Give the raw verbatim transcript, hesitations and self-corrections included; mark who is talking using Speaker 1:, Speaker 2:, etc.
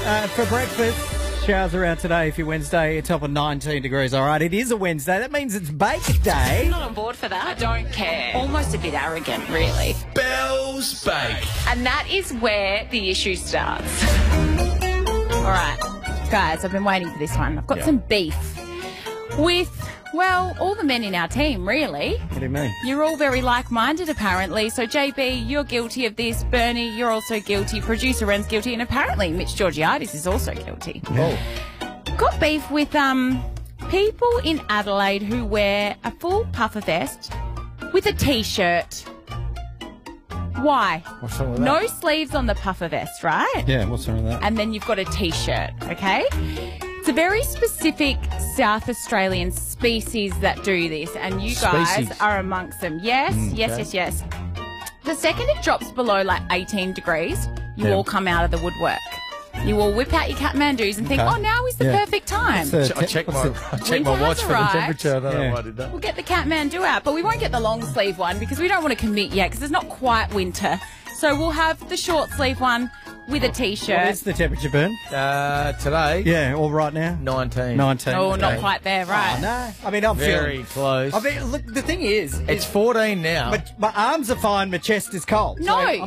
Speaker 1: Uh, for breakfast, showers around today for your Wednesday, a top of nineteen degrees. All right, it is a Wednesday. That means it's bake day.
Speaker 2: I'm not on board for that. I don't care. Almost a bit arrogant, really.
Speaker 3: Bells Bake.
Speaker 2: And that is where the issue starts. All right, guys, I've been waiting for this one. I've got
Speaker 1: Yeah.
Speaker 2: some beef with, well, all the men in our team, really.
Speaker 1: What do you mean?
Speaker 2: You're all very like-minded, apparently. So, J B, you're guilty of this. Bernie, you're also guilty. Producer Ren's guilty. And apparently Mitch Georgiadis is also guilty.
Speaker 1: Oh.
Speaker 2: Got beef with um people in Adelaide who wear a full puffer vest with a T-shirt. Why?
Speaker 1: What's wrong with that?
Speaker 2: No sleeves on the puffer vest, right?
Speaker 1: Yeah, what's wrong with that?
Speaker 2: And then you've got a T-shirt, okay? It's a very specific South Australian species that do this, and you guys
Speaker 1: Species.
Speaker 2: are amongst them. Yes, yes,
Speaker 1: okay.
Speaker 2: yes, yes. The second it drops below like eighteen degrees, you
Speaker 1: Yeah.
Speaker 2: all come out of the woodwork. You all whip out your Kathmandus and think,
Speaker 1: Okay.
Speaker 2: oh, now is the
Speaker 1: Yeah.
Speaker 2: perfect time.
Speaker 1: What's the-
Speaker 3: I checked my,
Speaker 1: what's
Speaker 3: I checked my
Speaker 2: Winter
Speaker 3: watch
Speaker 2: has
Speaker 3: for the
Speaker 2: arrived.
Speaker 3: temperature. I don't know
Speaker 1: Yeah.
Speaker 3: why I did that.
Speaker 2: We'll get the Kathmandu out, but we won't get the long sleeve one because we don't want to commit yet because it's not quite winter. So we'll have the short sleeve one with a T-shirt.
Speaker 1: What is the temperature, Burn?
Speaker 3: Uh, today,
Speaker 1: Yeah, all right now?
Speaker 3: nineteen.
Speaker 1: nineteen.
Speaker 2: Oh, not
Speaker 1: Okay.
Speaker 2: quite there, right?
Speaker 1: Oh, no. I mean, I'm
Speaker 3: Very
Speaker 1: feeling...
Speaker 3: close.
Speaker 1: I mean, look, the thing is...
Speaker 3: it's fourteen now.
Speaker 1: my, my arms are fine, my chest is cold.
Speaker 2: No.
Speaker 1: So I'm